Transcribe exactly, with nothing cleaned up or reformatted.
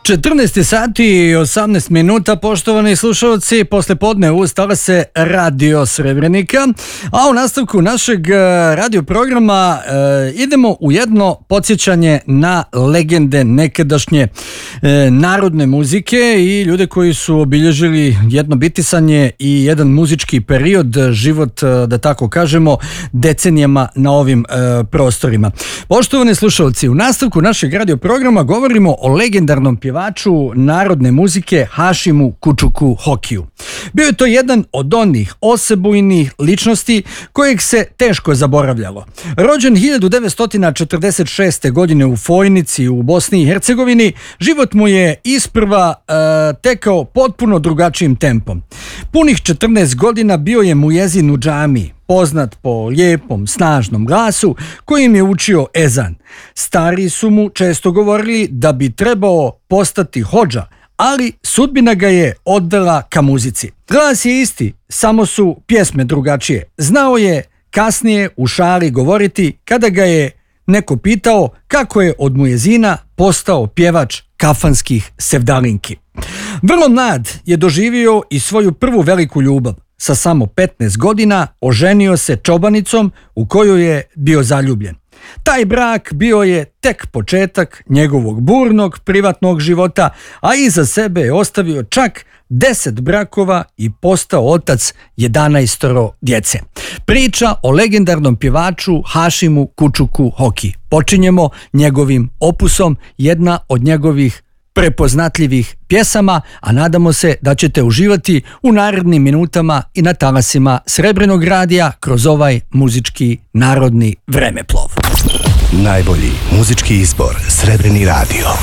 četrnaest sati i osamnaest minuta, poštovani slušalci, posle podne ustala se Radio Srebrenika, a u nastavku našeg radio programa e, idemo u jedno podsjećanje na legende nekadašnje e, narodne muzike i ljude koji su obilježili jedno bitisanje i jedan muzički period, život, da tako kažemo, decenijama na ovim e, prostorima. Poštovani slušalci, u nastavku našeg radio programa govorimo o legendarnom pjevaču narodne muzike Hašimu Kučuku Hokiju. Bio je to jedan od onih osebujnih ličnosti kojeg se teško zaboravljalo. Rođen hiljadu devetsto četrdeset šeste. godine u Fojnici u Bosni i Hercegovini, život mu je isprva e, tekao potpuno drugačijim tempom. Punih četrnaest godina bio je muezin u džamiji, poznat po lijepom, snažnom glasu kojim je učio ezan. Stariji su mu često govorili da bi trebao postati hodža, ali sudbina ga je odvela ka muzici. Glas je isti, samo su pjesme drugačije. Znao je kasnije u šali govoriti kada ga je neko pitao kako je od muezina postao pjevač kafanskih sevdalinki. Vrlo mlad je doživio i svoju prvu veliku ljubav. Sa samo petnaest godina oženio se čobanicom u koju je bio zaljubljen. Taj brak bio je tek početak njegovog burnog privatnog života, a iza sebe je ostavio čak deset brakova i postao otac jedanaestoro djece. Priča o legendarnom pjevaču Hašimu Kučuku Hoki. Počinjemo njegovim opusom, jedna od njegovih prepoznatljivih pjesama, a nadamo se da ćete uživati u narednim minutama i na talasima Srebrenog radija kroz ovaj muzički narodni vremeplov. Najbolji muzički izbor Srebreni radio.